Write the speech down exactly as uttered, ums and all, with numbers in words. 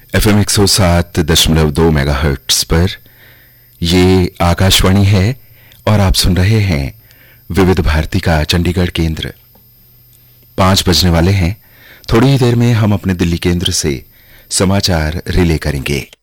F M एक सौ सात दशमलव दो मेगा हर्ट्स पर ये आकाशवाणी है और आप सुन रहे हैं विविध भारती का चंडीगढ़ केंद्र। पांच बजने वाले हैं। थोड़ी ही देर में हम अपने दिल्ली केंद्र से समाचार रिले करेंगे।